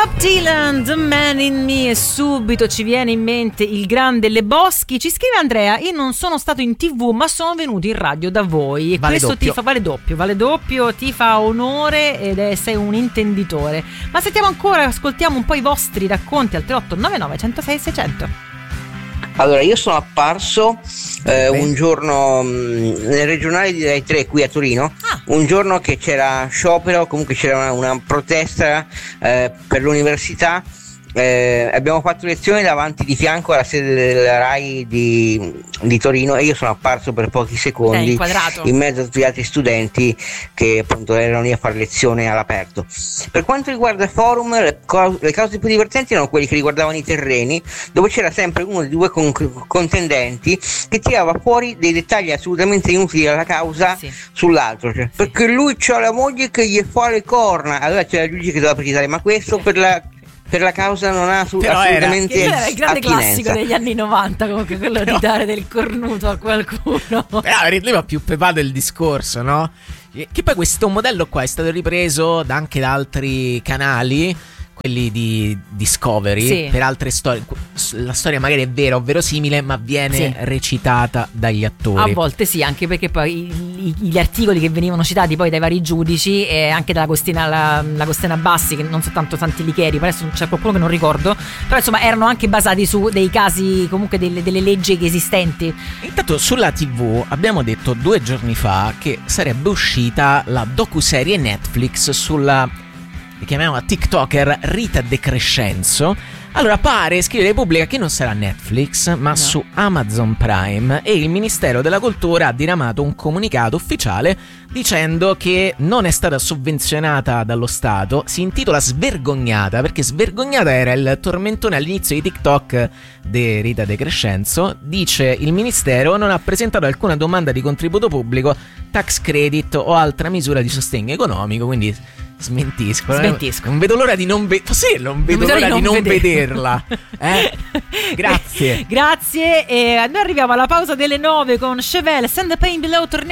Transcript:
Bob Dylan, The Man in Me, e subito ci viene in mente il grande Le Boschi. Ci scrive Andrea: io non sono stato in TV ma sono venuto in radio da voi, e vale questo doppio. vale doppio, ti fa onore sei un intenditore. Ma sentiamo ancora, ascoltiamo un po' i vostri racconti al 3899 106 600. Allora, io sono apparso un giorno nel regionale di Rai 3 qui a Torino, un giorno che c'era sciopero, comunque c'era una protesta per l'università. Abbiamo fatto lezione davanti di fianco alla sede della Rai di Torino, e io sono apparso per pochi secondi in mezzo a tutti gli altri studenti che appunto erano lì a fare lezione all'aperto. Per quanto riguarda il forum, le cose più divertenti erano quelle che riguardavano i terreni, dove c'era sempre uno dei due contendenti che tirava fuori dei dettagli assolutamente inutili alla causa sull'altro, cioè, perché lui c'ha la moglie che gli fa le corna. Allora c'era il giudice che doveva precisare: ma questo per la causa non ha assolutamente era il grande attinenza. classico degli anni 90, comunque, quello di dare del cornuto a qualcuno. Lì va più pepato il discorso, no? Che poi questo modello qua è stato ripreso anche da altri canali, quelli di Discovery, per altre storie. La storia magari è vera o verosimile, ma viene recitata dagli attori. A volte sì, anche perché poi gli articoli che venivano citati poi dai vari giudici, e anche dalla la Costena Bassi, che non soltanto Santi Licheri, adesso c'è qualcuno che non ricordo, però insomma erano anche basati su dei casi, comunque delle leggi esistenti. Intanto sulla TV abbiamo detto 2 giorni fa che sarebbe uscita la docuserie Netflix sulla, chiamiamola TikToker, Rita De Crescenzo. Allora pare, scrive Repubblica, che non sarà Netflix ma su Amazon Prime, e il Ministero della Cultura ha diramato un comunicato ufficiale dicendo che non è stata sovvenzionata dallo Stato. Si intitola Svergognata, perché Svergognata era il tormentone all'inizio di TikTok di Rita De Crescenzo. Dice il Ministero: non ha presentato alcuna domanda di contributo pubblico, tax credit o altra misura di sostegno economico, quindi smentisco. Non vedo l'ora di non vederla. Grazie. E noi arriviamo alla pausa delle 9 con Chevelle, Send the Pain Below. Torniamo